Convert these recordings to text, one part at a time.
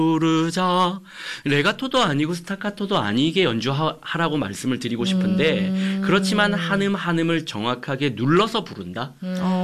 부르자. 레가토도 아니고 스타카토도 아니게 연주하라고 말씀을 드리고 싶은데 그렇지만 한음 한음을 정확하게 눌러서 부른다.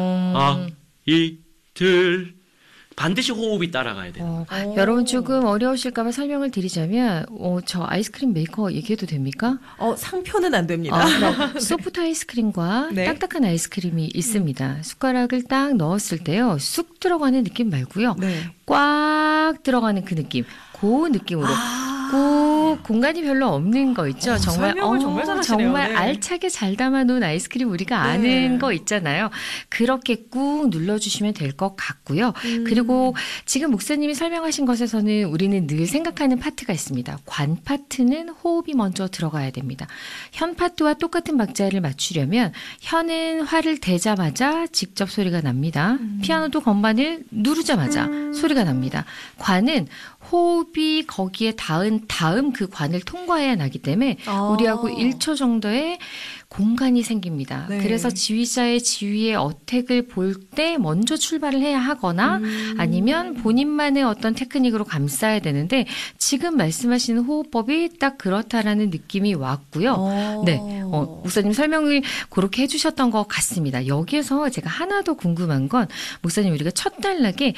이들 반드시 호흡이 따라가야 돼요. 여러분 조금 어려우실까봐 설명을 드리자면 저 아이스크림 메이커 얘기해도 됩니까? 상표는 안 됩니다. 그럼 소프트 아이스크림과 네. 딱딱한 아이스크림이 있습니다. 숟가락을 딱 넣었을 때요. 쑥 들어가는 느낌 말고요. 네. 꽉 들어가는 그 느낌. 그 느낌으로 꼭 공간이 별로 없는 거 있죠. 정말 설명을 정말 잘하시네요. 정말 네. 알차게 잘 담아놓은 아이스크림 우리가 아는 거 있잖아요. 그렇게 꾹 눌러주시면 될 것 같고요. 그리고 지금 목사님이 설명하신 것에서는 우리는 늘 생각하는 파트가 있습니다. 관 파트는 호흡이 먼저 들어가야 됩니다. 현 파트와 똑같은 박자를 맞추려면 현은 활을 대자마자 직접 소리가 납니다. 피아노도 건반을 누르자마자 소리가 납니다. 관은 호흡이 거기에 닿은 다음 그 관을 통과해야 나기 때문에 우리하고 1초 정도의 공간이 생깁니다. 네. 그래서 지휘자의 지휘의 어택을 볼 때 먼저 출발을 해야 하거나 아니면 본인만의 어떤 테크닉으로 감싸야 되는데 지금 말씀하시는 호흡법이 딱 그렇다라는 느낌이 왔고요. 네, 목사님 설명을 그렇게 해주셨던 것 같습니다. 여기에서 제가 하나 더 궁금한 건 목사님 우리가 첫 단락에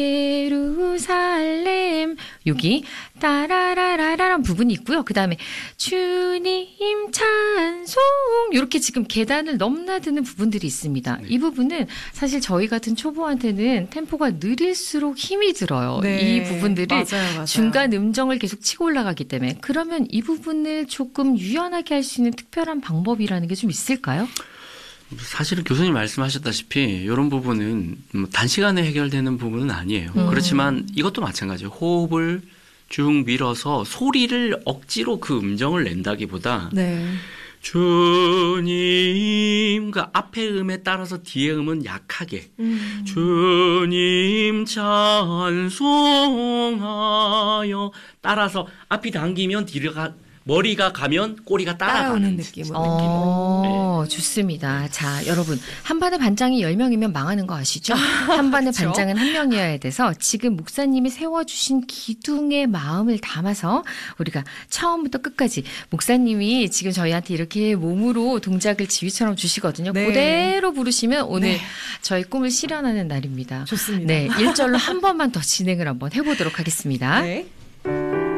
예루살렘 여기 따라라라라란 부분이 있고요. 그 다음에 주님 찬송 이렇게 지금 계단을 넘나드는 부분들이 있습니다. 네. 이 부분은 사실 저희 같은 초보한테는 템포가 느릴수록 힘이 들어요. 네. 이 부분들이 맞아요. 중간 음정을 계속 치고 올라가기 때문에 그러면 이 부분을 조금 유연하게 할 수 있는 특별한 방법이라는 게 좀 있을까요? 사실은 교수님 말씀하셨다시피 이런 부분은 단시간에 해결되는 부분은 아니에요. 그렇지만 이것도 마찬가지예요. 호흡을 쭉 밀어서 소리를 억지로 그 음정을 낸다기보다 네. 주님, 그 앞에 음에 따라서 뒤에 음은 약하게 주님 찬송하여 따라서 앞이 당기면 뒤가 머리가 가면 꼬리가 따라가는 느낌으로. 좋습니다. 자, 여러분 한반의 반장이 10명이면 망하는 거 아시죠? 한반의 그렇죠? 반장은 1명이어야 돼서 지금 목사님이 세워주신 기둥의 마음을 담아서 우리가 처음부터 끝까지 목사님이 지금 저희한테 이렇게 몸으로 동작을 지휘처럼 주시거든요. 네. 그대로 부르시면 오늘 네. 저희 꿈을 실현하는 날입니다. 좋습니다. 네, 1절로 한 번만 더 진행을 한번 해보도록 하겠습니다. 네.